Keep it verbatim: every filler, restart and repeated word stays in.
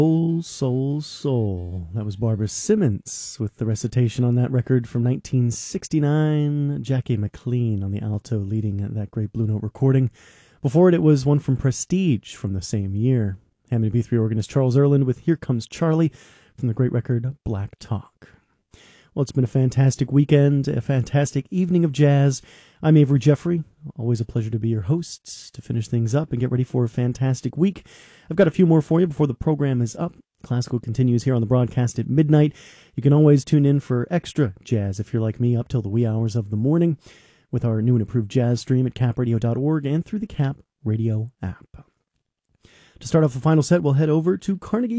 Soul, Soul, Soul. That was Barbara Simmons with the recitation on that record from nineteen sixty-nine. Jackie McLean on the alto leading that great Blue Note recording. Before it, it was one from Prestige from the same year. Hammond B three organist Charles Earland with Here Comes Charlie from the great record Black Talk. Well, it's been a fantastic weekend, a fantastic evening of jazz. I'm Avery Jeffrey. Always a pleasure to be your host to finish things up and get ready for a fantastic week. I've got a few more for you before the program is up. Classical continues here on the broadcast at midnight. You can always tune in for extra jazz if you're like me up till the wee hours of the morning with our new and improved jazz stream at cap radio dot org and through the Cap Radio app. To start off the final set, we'll head over to Carnegie